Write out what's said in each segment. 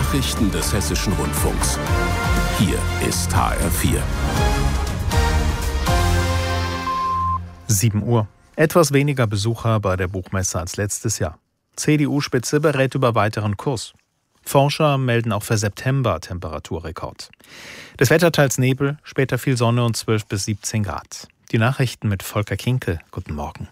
Nachrichten des Hessischen Rundfunks. Hier ist HR4. 7 Uhr. Etwas weniger Besucher bei der Buchmesse als letztes Jahr. CDU-Spitze berät über weiteren Kurs. Forscher melden auch für September Temperaturrekord. Das Wetter teils Nebel, später viel Sonne und 12 bis 17 Grad. Die Nachrichten mit Volker Kinke. Guten Morgen.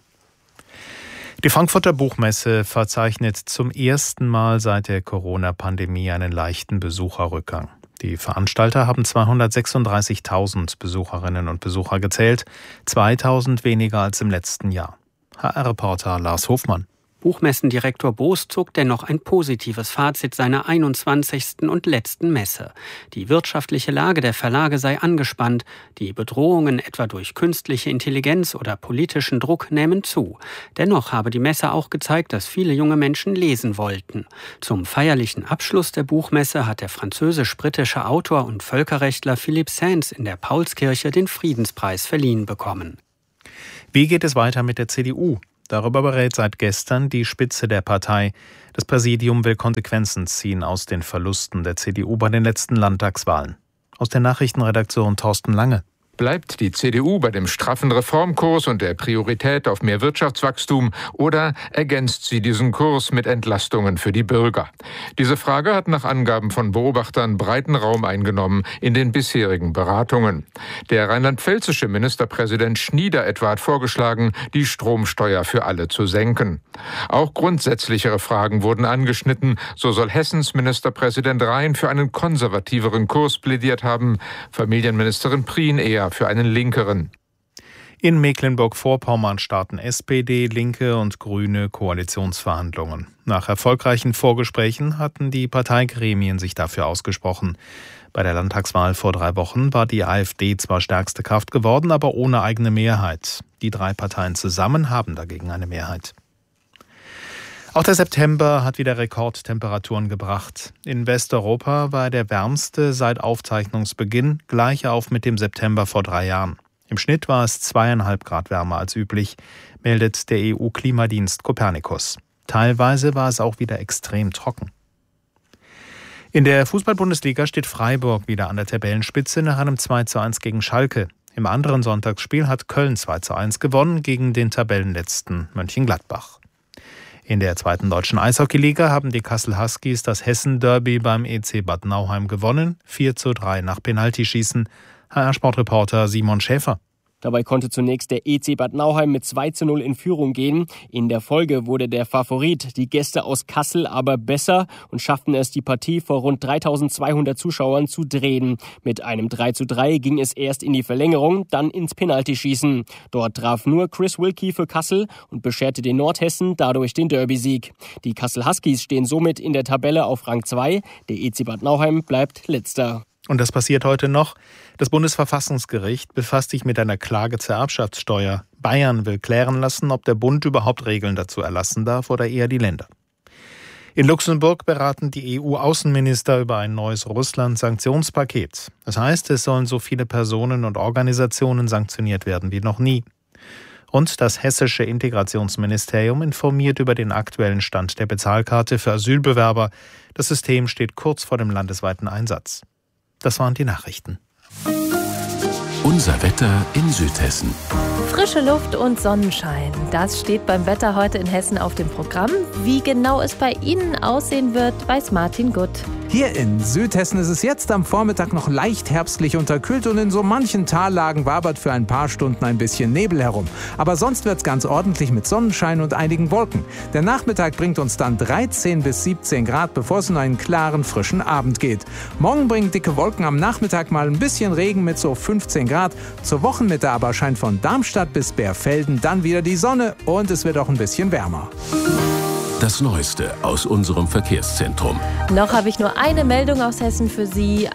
Die Frankfurter Buchmesse verzeichnet zum ersten Mal seit der Corona-Pandemie einen leichten Besucherrückgang. Die Veranstalter haben 236.000 Besucherinnen und Besucher gezählt, 2.000 weniger als im letzten Jahr. HR-Reporter Lars Hofmann. Buchmessendirektor Boos zog dennoch ein positives Fazit seiner 21. und letzten Messe. Die wirtschaftliche Lage der Verlage sei angespannt, die Bedrohungen etwa durch künstliche Intelligenz oder politischen Druck nähmen zu. Dennoch habe die Messe auch gezeigt, dass viele junge Menschen lesen wollten. Zum feierlichen Abschluss der Buchmesse hat der französisch-britische Autor und Völkerrechtler Philippe Sands in der Paulskirche den Friedenspreis verliehen bekommen. Wie geht es weiter mit der CDU? Darüber berät seit gestern die Spitze der Partei. Das Präsidium will Konsequenzen ziehen aus den Verlusten der CDU bei den letzten Landtagswahlen. Aus der Nachrichtenredaktion Thorsten Lange. Bleibt die CDU bei dem straffen Reformkurs und der Priorität auf mehr Wirtschaftswachstum oder ergänzt sie diesen Kurs mit Entlastungen für die Bürger? Diese Frage hat nach Angaben von Beobachtern breiten Raum eingenommen in den bisherigen Beratungen. Der rheinland-pfälzische Ministerpräsident Schnieder etwa hat vorgeschlagen, die Stromsteuer für alle zu senken. Auch grundsätzlichere Fragen wurden angeschnitten. So soll Hessens Ministerpräsident Rhein für einen konservativeren Kurs plädiert haben, Familienministerin Prien eher für einen linkeren. In Mecklenburg-Vorpommern starten SPD, Linke und Grüne Koalitionsverhandlungen. Nach erfolgreichen Vorgesprächen hatten die Parteigremien sich dafür ausgesprochen. Bei der Landtagswahl vor 3 Wochen war die AfD zwar stärkste Kraft geworden, aber ohne eigene Mehrheit. Die 3 Parteien zusammen haben dagegen eine Mehrheit. Auch der September hat wieder Rekordtemperaturen gebracht. In Westeuropa war der wärmste seit Aufzeichnungsbeginn, gleich auf mit dem September vor 3 Jahren. Im Schnitt war es 2,5 Grad wärmer als üblich, meldet der EU-Klimadienst Copernicus. Teilweise war es auch wieder extrem trocken. In der Fußball-Bundesliga steht Freiburg wieder an der Tabellenspitze nach einem 2:1 gegen Schalke. Im anderen Sonntagsspiel hat Köln 2:1 gewonnen gegen den Tabellenletzten Mönchengladbach. In der 2. deutschen Eishockeyliga haben die Kassel Huskies das Hessen-Derby beim EC Bad Nauheim gewonnen, 4:3 nach Penaltyschießen. HR-Sportreporter Simon Schäfer. Dabei konnte zunächst der EC Bad Nauheim mit 2:0 in Führung gehen. In der Folge wurde der Favorit, die Gäste aus Kassel, aber besser und schafften es, die Partie vor rund 3.200 Zuschauern zu drehen. Mit einem 3:3 ging es erst in die Verlängerung, dann ins Penaltyschießen. Dort traf nur Chris Wilkie für Kassel und bescherte den Nordhessen dadurch den Derby-Sieg. Die Kassel Huskies stehen somit in der Tabelle auf Rang 2. Der EC Bad Nauheim bleibt letzter. Und das passiert heute noch. Das Bundesverfassungsgericht befasst sich mit einer Klage zur Erbschaftssteuer. Bayern will klären lassen, ob der Bund überhaupt Regeln dazu erlassen darf oder eher die Länder. In Luxemburg beraten die EU-Außenminister über ein neues Russland-Sanktionspaket. Das heißt, es sollen so viele Personen und Organisationen sanktioniert werden wie noch nie. Und das hessische Integrationsministerium informiert über den aktuellen Stand der Bezahlkarte für Asylbewerber. Das System steht kurz vor dem landesweiten Einsatz. Das waren die Nachrichten. Unser Wetter in Südhessen. Frische Luft und Sonnenschein, das steht beim Wetter heute in Hessen auf dem Programm. Wie genau es bei Ihnen aussehen wird, weiß Martin Gutt. Hier in Südhessen ist es jetzt am Vormittag noch leicht herbstlich unterkühlt und in so manchen Tallagen wabert für ein paar Stunden ein bisschen Nebel herum. Aber sonst wird's ganz ordentlich mit Sonnenschein und einigen Wolken. Der Nachmittag bringt uns dann 13 bis 17 Grad, bevor es in einen klaren, frischen Abend geht. Morgen bringen dicke Wolken am Nachmittag mal ein bisschen Regen mit so 15 Grad. Zur Wochenmitte aber scheint von Darmstadt bis Bärfelden dann wieder die Sonne und es wird auch ein bisschen wärmer. Das Neueste aus unserem Verkehrszentrum. Noch habe ich nur eine Meldung aus Hessen für Sie.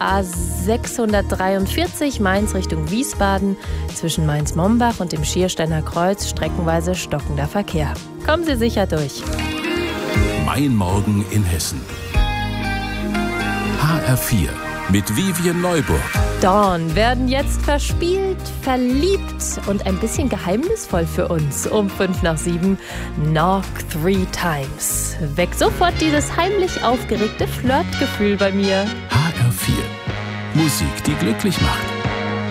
A643 Mainz Richtung Wiesbaden. Zwischen Mainz-Mombach und dem Schiersteiner Kreuz streckenweise stockender Verkehr. Kommen Sie sicher durch. Mein Morgen in Hessen. HR4 mit Vivien Neuburg. Dawn werden jetzt verspielt, verliebt und ein bisschen geheimnisvoll für uns. Um 6:55 Knock 3 Times. Weg sofort dieses heimlich aufgeregte Flirtgefühl bei mir. HR4. Musik, die glücklich macht.